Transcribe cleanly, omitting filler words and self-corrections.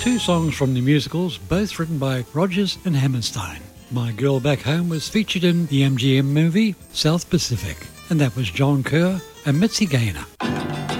two songs from the musicals, both written by Rodgers and Hammerstein. My Girl Back Home was featured in the MGM movie South Pacific, and that was John Kerr and Mitzi Gaynor.